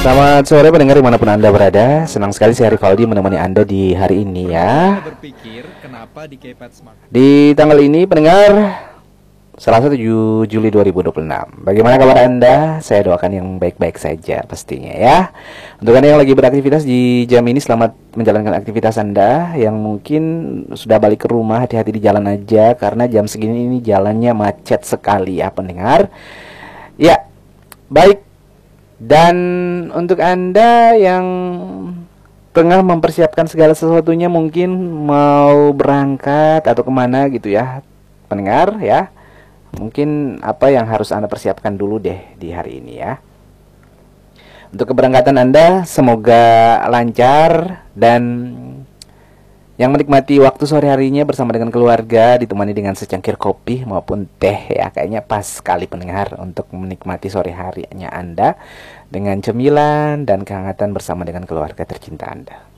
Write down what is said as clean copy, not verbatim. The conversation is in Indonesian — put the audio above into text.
Selamat sore pendengar dimanapun Anda berada. Senang sekali saya Rivaldi menemani Anda di hari ini ya. Di tanggal ini pendengar Selasa 7 Juli 2026. Bagaimana kabar Anda? Saya doakan yang baik-baik saja pastinya ya. Untuk Anda yang lagi beraktivitas di jam ini, selamat menjalankan aktivitas Anda. Yang mungkin sudah balik ke rumah, hati-hati di jalan aja, karena jam segini ini jalannya macet sekali ya pendengar. Ya, baik. Dan untuk Anda yang tengah mempersiapkan segala sesuatunya, mungkin mau berangkat atau kemana gitu ya pendengar ya, mungkin apa yang harus Anda persiapkan dulu deh di hari ini ya. Untuk keberangkatan Anda semoga lancar dan yang menikmati waktu sore harinya bersama dengan keluarga, ditemani dengan secangkir kopi maupun teh ya. Kayaknya pas sekali pendengar untuk menikmati sore harinya Anda dengan cemilan dan kehangatan bersama dengan keluarga tercinta Anda.